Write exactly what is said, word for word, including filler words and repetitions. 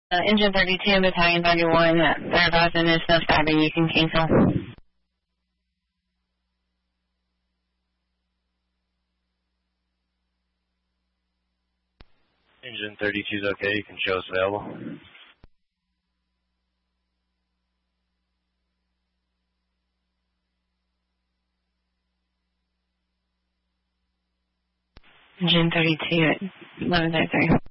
Uh, engine thirty-two, battalion thirty-one, they're advising there's no stabbing, you can cancel. Engine thirty-two is okay, you can show us available. Engine thirty-two at eleven thirty-three.